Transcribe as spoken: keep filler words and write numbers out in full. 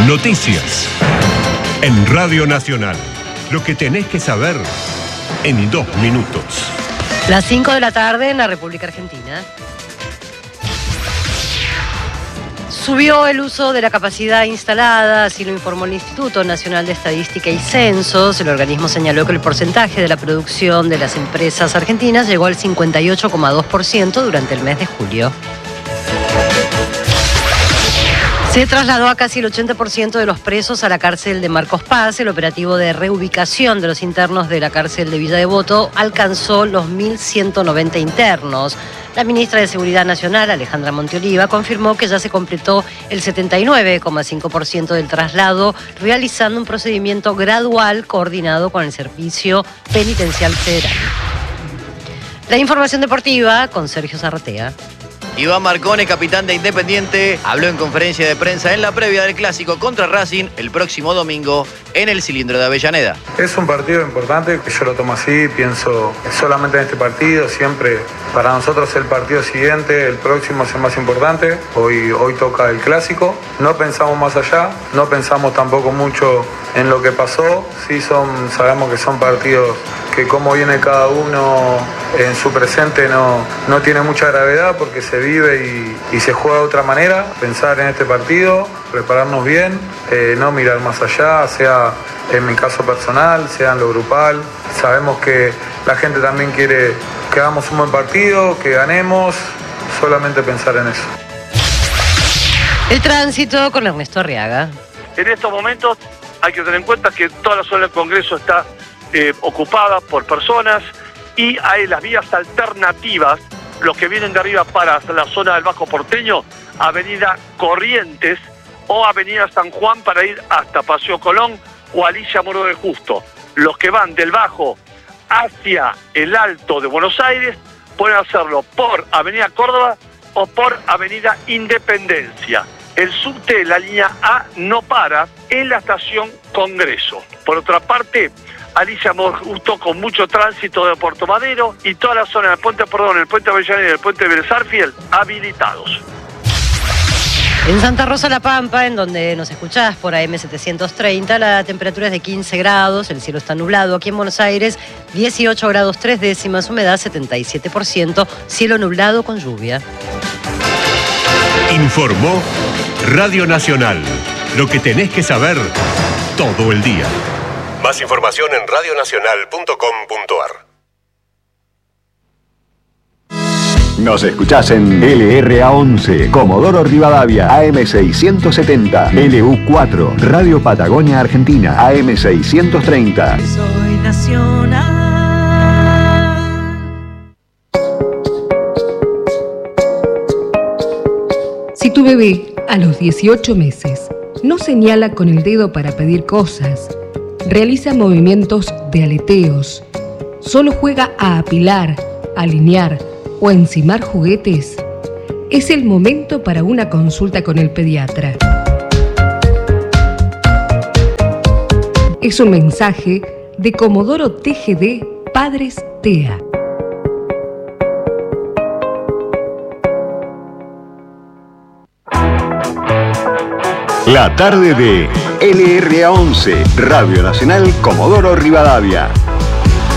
Noticias en Radio Nacional. Lo que tenés que saber en dos minutos. Las cinco de la tarde en la República Argentina. Subió el uso de la capacidad instalada, así lo informó el Instituto Nacional de Estadística y Censos. El organismo señaló que el porcentaje de la producción de las empresas argentinas llegó al cincuenta y ocho coma dos por ciento durante el mes de julio. Se trasladó a casi el ochenta por ciento de los presos a la cárcel de Marcos Paz. El operativo de reubicación de los internos de la cárcel de Villa Devoto alcanzó los mil ciento noventa internos. La ministra de Seguridad Nacional, Alejandra Monteoliva, confirmó que ya se completó el setenta y nueve coma cinco por ciento del traslado, realizando un procedimiento gradual coordinado con el Servicio Penitencial Federal. La información deportiva con Sergio Zarratea. Iván Marcone, capitán de Independiente, habló en conferencia de prensa en la previa del clásico contra Racing el próximo domingo en el Cilindro de Avellaneda. Es un partido importante, que yo lo tomo así, pienso solamente en este partido, siempre para nosotros el partido siguiente, el próximo es el más importante. Hoy, hoy toca el clásico, no pensamos más allá, no pensamos tampoco mucho en lo que pasó, sí son, sabemos que son partidos que como viene cada uno en su presente no, no tiene mucha gravedad porque se vive y, y se juega de otra manera. Pensar en este partido, prepararnos bien, eh, no mirar más allá, sea en mi caso personal, sea en lo grupal. Sabemos que la gente también quiere que hagamos un buen partido, que ganemos, solamente pensar en eso. El tránsito con Ernesto Arriaga. En estos momentos hay que tener en cuenta que toda la zona del Congreso está Eh, ocupada por personas y hay las vías alternativas, los que vienen de arriba para la zona del Bajo Porteño, Avenida Corrientes o Avenida San Juan para ir hasta Paseo Colón o Alicia Moro de Justo. Los que van del Bajo hacia el Alto de Buenos Aires pueden hacerlo por Avenida Córdoba o por Avenida Independencia. El subte, la línea A, no para en la estación Congreso. Por otra parte, Alicia Moro de Justo con mucho tránsito de Puerto Madero y toda la zona del puente, perdón, el puente Avellaneda y el puente Vélez Arfiel habilitados. En Santa Rosa La Pampa, en donde nos escuchás por A M setecientos treinta, la temperatura es de quince grados, el cielo está nublado. Aquí en Buenos Aires, dieciocho grados tres décimas, humedad setenta y siete por ciento, cielo nublado con lluvia. Informó Radio Nacional. Lo que tenés que saber todo el día. Más información en radio nacional punto com punto a r. Nos escuchás en L R A once, Comodoro Rivadavia, A M seiscientos setenta, L U cuatro, Radio Patagonia Argentina, A M seiscientos treinta. Soy nacional. Si tu bebé a los dieciocho meses no señala con el dedo para pedir cosas, realiza movimientos de aleteos, solo juega a apilar, alinear o encimar juguetes, es el momento para una consulta con el pediatra. Es un mensaje de Comodoro T G D Padres T E A. La tarde de L R A once, Radio Nacional Comodoro Rivadavia.